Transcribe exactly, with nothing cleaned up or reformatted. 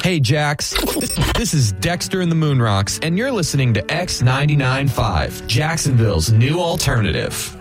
Hey, Jax. This is Dexter and the Moonrocks, and you're listening to X ninety-nine point five, Jacksonville's new alternative.